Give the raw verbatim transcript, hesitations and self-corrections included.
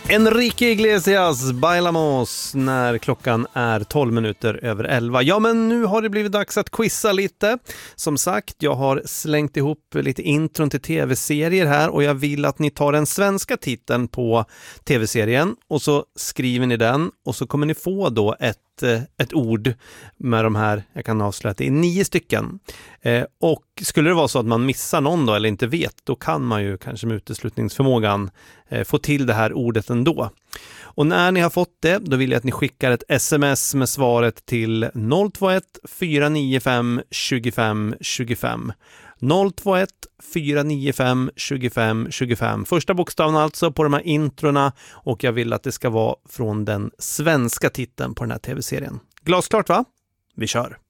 Enrique Iglesias, Bailamos, när klockan är tolv minuter över elva. Ja, men nu har det blivit dags att quizza lite. Som sagt, jag har slängt ihop lite intron till tv-serier här och jag vill att ni tar den svenska titeln på tv-serien och så skriver ni den och så kommer ni få då ett ett ord med de här, jag kan avslöja att det är nio stycken. Eh, och skulle det vara så att man missar någon då eller inte vet, då kan man ju kanske med uteslutningsförmågan eh, få till det här ordet ändå. Och när ni har fått det, då vill jag att ni skickar ett sms med svaret till noll två ett fyra nio fem två fem två fem. noll två ett fyra nio fem två fem två fem. Första bokstaven alltså på de här introna, och jag vill att det ska vara från den svenska titeln på den här tv-serien. Glasklart, va? Vi kör!